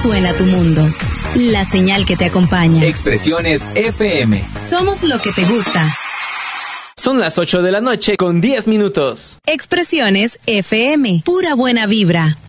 suena tu mundo. La señal que te acompaña. Expresiones FM. Somos lo que te gusta. Son las 8 de la noche con 10 minutos. Expresiones FM. Pura buena vibra.